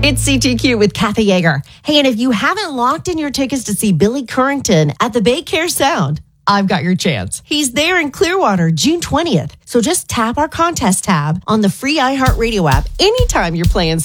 It's CTQ with Kathy Yeager. Hey, and if you haven't locked in your tickets to see Billy Currington at the Baycare Sound, I've got your chance. He's there in Clearwater, June 20th. So just tap our contest tab on the free iHeartRadio app anytime you're playing